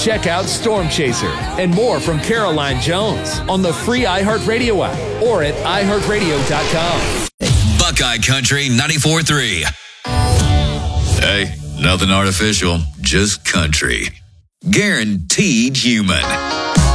Check out Storm Chaser and more from Caroline Jones on the free iHeartRadio app or at iHeartRadio.com. Buckeye Country 94.3. Hey, nothing artificial, just country. Guaranteed human.